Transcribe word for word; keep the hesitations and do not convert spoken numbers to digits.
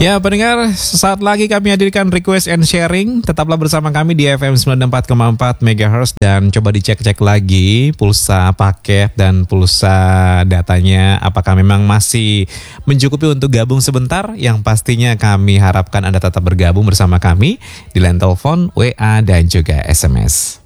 Ya pendengar, sesaat lagi kami hadirkan request and sharing. Tetaplah bersama kami di F M sembilan puluh empat koma empat megahertz. Dan coba dicek-cek lagi pulsa paket dan pulsa datanya, apakah memang masih mencukupi untuk gabung sebentar. Yang pastinya kami harapkan Anda tetap bergabung bersama kami di line telepon, W A dan juga S M S.